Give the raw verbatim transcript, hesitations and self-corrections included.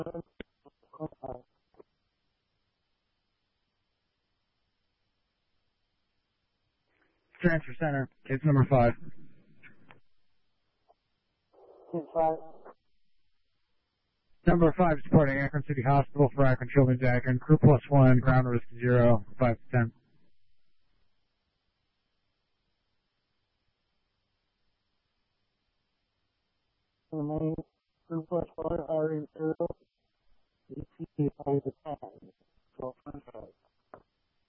Transfer center, case number five. Case five. Number five is reporting Akron City Hospital for Akron Children's Akron. Crew plus one, ground risk zero, five to ten. Remain crew plus one, R in zero, E T five to ten. twelve twenty-five.